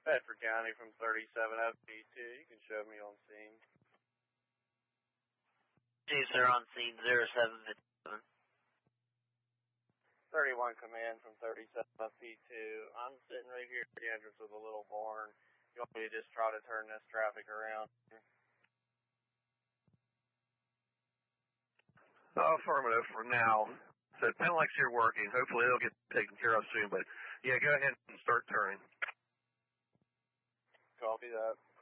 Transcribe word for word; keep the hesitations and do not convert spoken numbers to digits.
Bedford County from thirty-seven F P two. You can show me on scene. Two, sir, on scene zero seven fifty-seven. thirty-one command from thirty-seven F P two. I'm sitting right here at the entrance of the little barn. You want me to just try to turn this traffic around? Oh, affirmative for now. So Penlex here working. Hopefully it'll get taken care of soon. But yeah, go ahead and start turning. Copy that.